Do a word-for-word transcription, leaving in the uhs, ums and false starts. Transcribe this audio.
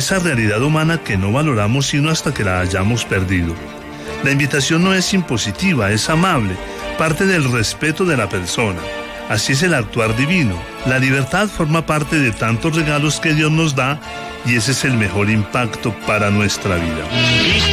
esa realidad humana que no valoramos sino hasta que la hayamos perdido. La invitación no es impositiva, es amable, parte del respeto de la persona. Así es el actuar divino. La libertad forma parte de tantos regalos que Dios nos da y ese es el mejor impacto para nuestra vida.